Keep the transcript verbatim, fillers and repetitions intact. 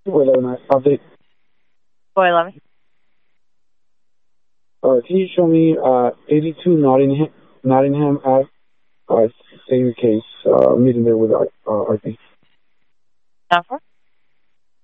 Wait, let me update. four eleven. Uh, can you show me uh, eighty-two Nottingham, Nottingham Ave? Uh, same case. Uh, meeting there with uh, R P. Down for?